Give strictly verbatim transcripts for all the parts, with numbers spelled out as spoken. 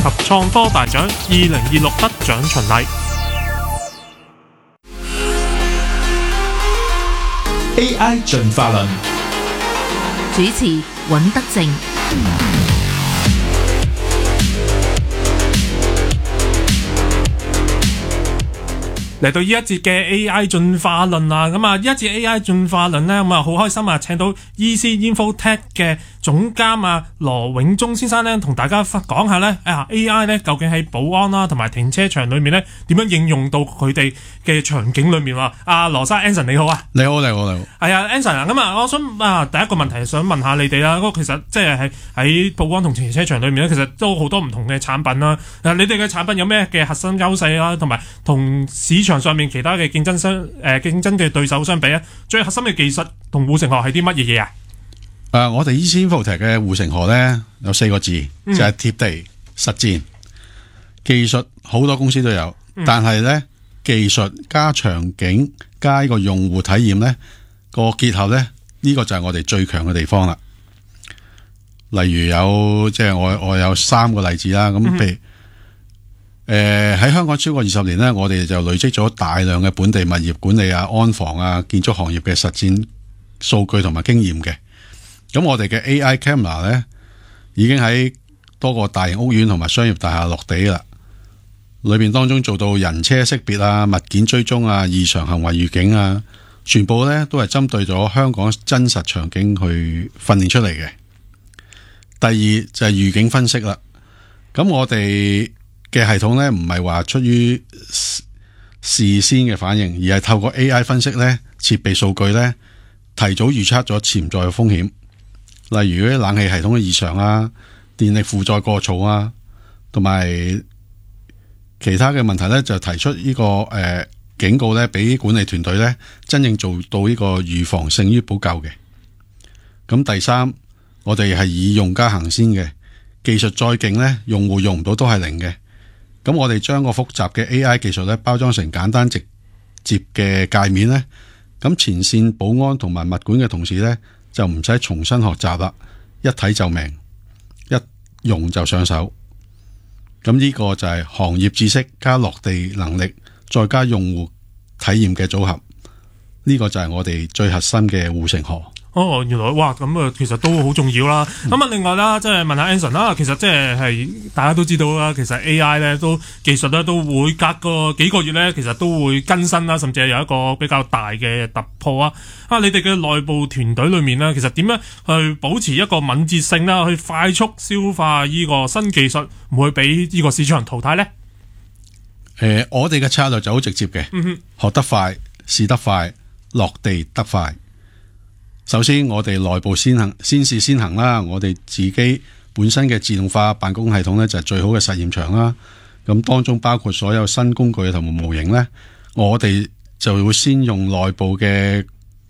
及創科大獎二零二六得獎巡禮。 A I 進化論主持尹德正。 嚟到呢一節嘅 A I 進化論啊，咁啊呢一節 A I 進化論呢，咁啊好開心啊，請到 E C Infotech 嘅總監啊羅永忠先生呢，同大家講下呢啊 A I 呢究竟喺保安啦同埋停車場裏面呢點樣應用到佢哋嘅場景裏面啊？阿羅生 Anson 你好啊， 你好你好你好， 係啊 Anson 啊，咁啊我想啊第一個問題想問下你哋啦，嗰個其實即係喺喺保安同停車場裏面呢，其實都好多唔同嘅產品啦。啊，你哋嘅產品有咩嘅核心優勢啦，同埋同市場上面其他嘅競爭相誒競爭嘅對手相比啊，最核心嘅技術同護城河係啲乜嘢嘢啊？ 誒、呃，我哋 E C Infotech 嘅護城河咧有四個字， 嗯、 就係、是、貼地實戰。技術好多公司都有， 嗯、但係咧技術加場景加呢個用戶體驗咧個結合咧，呢、這個就係我哋最強嘅地方啦。例如有即係我我有三個例子啦，咁譬如。嗯誒，喺、呃、香港超過二十年咧，我哋就累積咗大量嘅本地物業管理啊、安防啊、建築行業嘅實戰數據同埋經驗嘅。咁我哋嘅 A I camera 咧，已經喺多個大型屋苑同埋商業大廈落地啦。裏邊當中做到人車識別啊、物件追蹤啊、異常行為預警啊，全部咧都係針對咗香港真實場景去訓練出嚟嘅。第二就係預警分析啦。咁我哋嘅系統咧，唔係話出於事先嘅反應，而係透過 A I 分析咧，設備數據咧，提早預測咗潛在嘅風險，例如啲冷氣系統嘅異常啊、電力負載過嘈啊，同埋其他嘅問題咧，就提出呢、這個誒、呃、警告咧，俾管理團隊咧，真正做到呢個預防勝於補救嘅。咁第三，我哋係以用家行先嘅，技術再勁咧，用戶用唔到都係零嘅。咁我哋將個複雜嘅 A I 技術咧，包裝成簡單直接嘅界面咧，咁前線保安同埋物管嘅同事咧，就唔使重新學習啦，一睇就明，一用就上手。咁呢個就係行業知識加落地能力，再加用戶體驗嘅組合，呢個就係我哋最核心嘅護城河。 哦，原來哇，咁啊，其實都好重要啦。咁啊、嗯，另外啦，即係問下 Anson 啦，其實即係係大家都知道啦，其實 A I 咧都技術咧都會隔個幾個月咧，其實都會更新啦，甚至係有一個比較大嘅突破啊。啊，你哋嘅內部團隊裏面咧，其實點樣去保持一個敏捷性啦，去快速消化呢個新技術，唔會俾呢個市場淘汰咧？ 誒、呃，我哋嘅策略就好直接嘅，嗯、哼學得快，試得快，落地得快。首先，我哋內部先行，先試先行啦。我哋自己本身嘅自動化辦公系統咧，就係最好嘅實驗場啦。咁當中包括所有新工具同埋模型咧，我哋就會先用內部嘅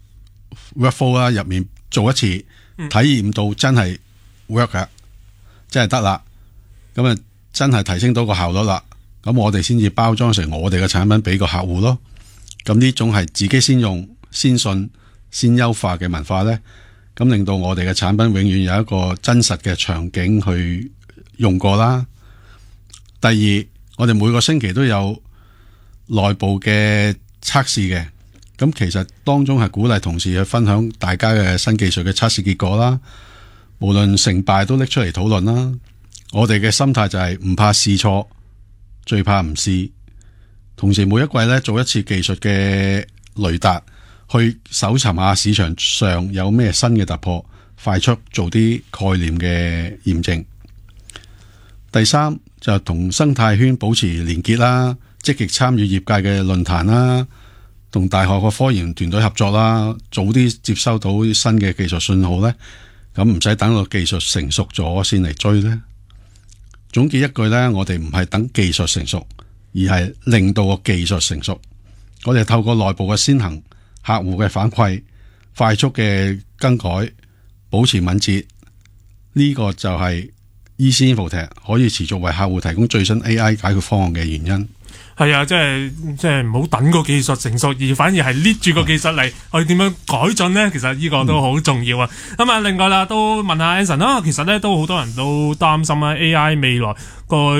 workflow 啦，入面做一次，體驗到真係 work 噶，真係得啦。咁啊，真係提升到個效率啦。咁我哋先至包裝成我哋嘅產品俾個客戶咯。咁呢種係自己先用先信。先優化嘅文化呢，咁令到我哋嘅產品永遠有一個真實嘅場景去用過啦。第二，我哋每個星期都有內部嘅測試嘅，咁其實當中係鼓勵同事去分享大家嘅新技術嘅測試結果啦。無論成敗都拎出嚟討論啦。我哋嘅心態就係唔怕試錯，最怕唔試。同時每一季呢，做一次技術嘅雷達。去搜尋下市場上有咩新嘅突破，快速做啲概念嘅驗證。第三就同生態圈保持連結啦，積極參與業界嘅論壇啦，同大學嘅科研團隊合作啦，早啲接收到新嘅技術信號咧，咁唔使等到技術成熟咗先嚟追咧。總結一句咧，我哋唔係等技術成熟，而係令到個技術成熟。我哋透過內部嘅先行。客戶嘅反饋，快速嘅更改，保持敏捷，呢、這個就係 E C Infotech 可以持續為客戶提供最新 A I 解決方案嘅原因。 係啊，即係即係唔好等個技術成熟，而反而係捏住個技術嚟去點樣改進呢？其實呢個都好重要啊。咁啊、嗯，另外啦，都問下 Anson 啦，其實咧都好多人都擔心啦 A I 未來個